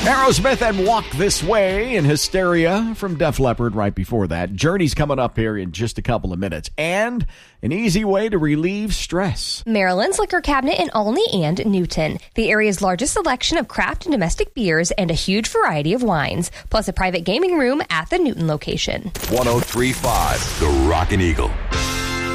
Aerosmith and Walk This Way and Hysteria from Def Leppard right before that. Journey's coming up here in just a couple of minutes. And an easy way to relieve stress. Maryland's Liquor Cabinet in Olney and Newton. The area's largest selection of craft and domestic beers and a huge variety of wines. Plus a private gaming room at the Newton location. 103.5 The Rockin' Eagle.